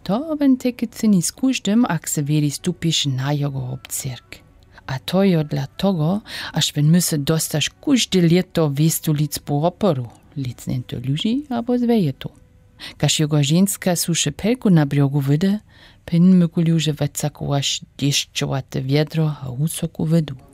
To ben teke cyni z kuždym, ak se vedi stupiš na jego obcirk. A to je dla toho, až ben myse dostaš kuždy lieto vestu lic po oporu, lic nento ľudí abo zveje to. Kaž jego ženska suše pelku na brjogu vide, pen myku ľuže vecakovaš deščovate viedro a úsoku vidu.